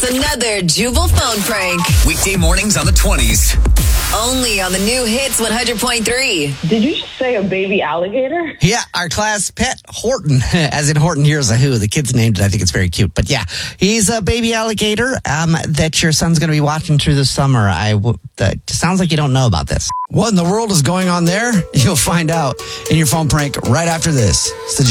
It's another Jubal phone prank. Weekday mornings on the 20s. Only on the new Hits 100.3. Did you just say a baby alligator? Yeah, our class pet, Horton, as in Horton Hears a Who. The kids named it. I think it's very cute. But yeah, he's a baby alligator that your son's going to be watching through the summer. That sounds like you don't know about this. What in the world is going on there? You'll find out in your phone prank right after this. It's the